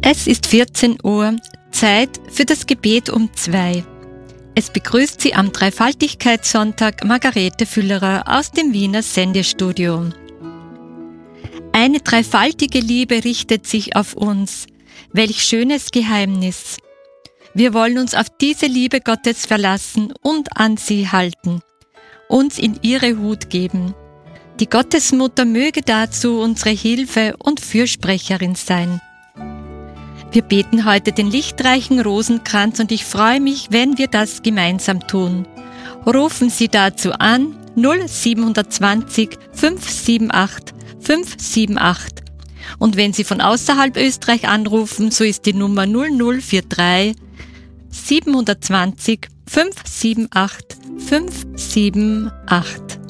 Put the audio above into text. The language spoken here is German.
Es ist 14 Uhr, Zeit für das Gebet um 2. Es begrüßt Sie am Dreifaltigkeitssonntag Margarete Füllerer aus dem Wiener Sendestudio. Eine dreifaltige Liebe richtet sich auf uns. Welch schönes Geheimnis! Wir wollen uns auf diese Liebe Gottes verlassen und an sie halten, uns in ihre Hut geben. Die Gottesmutter möge dazu unsere Hilfe und Fürsprecherin sein. Wir beten heute den lichtreichen Rosenkranz und ich freue mich, wenn wir das gemeinsam tun. Rufen Sie dazu an 0720 578 578. Und wenn Sie von außerhalb Österreich anrufen, so ist die Nummer 0043 720 578 578.